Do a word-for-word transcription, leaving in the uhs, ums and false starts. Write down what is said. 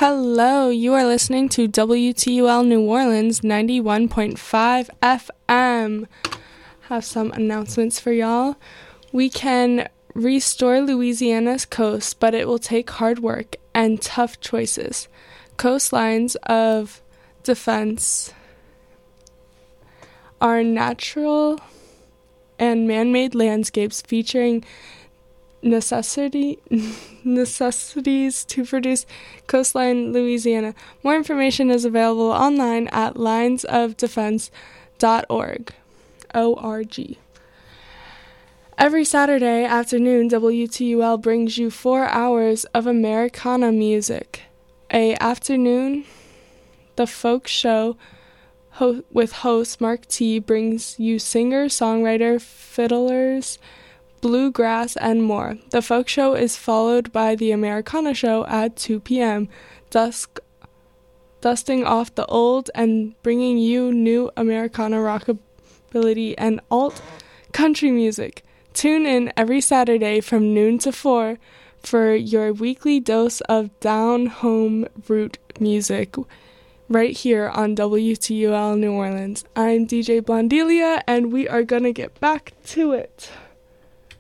Hello, you are listening to W T U L New Orleans ninety-one point five F M. Have some announcements for y'all. We can restore Louisiana's coast, but it will take hard work and tough choices. Coastlines of defense are natural and man-made landscapes featuring necessity necessities to produce coastline Louisiana. More information is available online at lines of defense dot org. O R G. Every Saturday afternoon, W T U L brings you four hours of Americana music. A afternoon, the folk show ho- with host Mark T brings you singer, songwriter, fiddlers, bluegrass, and more. The folk show is followed by the Americana show at two p.m., dusk, dusting off the old and bringing you new Americana rockabilly and alt country music. Tune in every Saturday from noon to four for your weekly dose of down-home root music right here on W T U L New Orleans. I'm D J Blondelia, and we are going to get back to it.